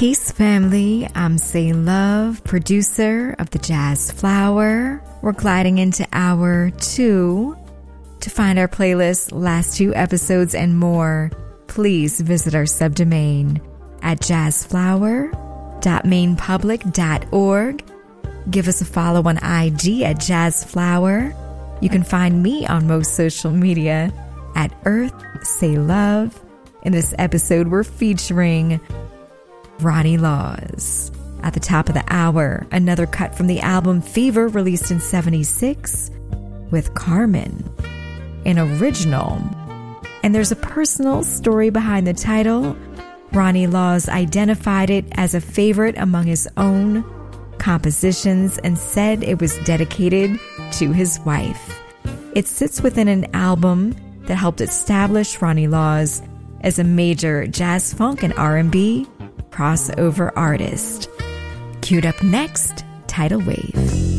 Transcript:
Peace, family. I'm Say Love, producer of the Jazz Flower. We're gliding into hour 2. To find our playlist, last 2 episodes, and more, please visit our subdomain at jazzflower.mainpublic.org. Give us a follow on IG at jazzflower. You can find me on most social media at Earth Say Love. In this episode, we're featuring Ronnie Laws. At the top of the hour, another cut from the album Fever, released in '76, with Carmen, an original. And there's a personal story behind the title. Ronnie Laws identified it as a favorite among his own compositions and said it was dedicated to his wife. It sits within an album that helped establish Ronnie Laws as a major jazz, funk, and R&B crossover artist. Queued up next, Tidal Wave.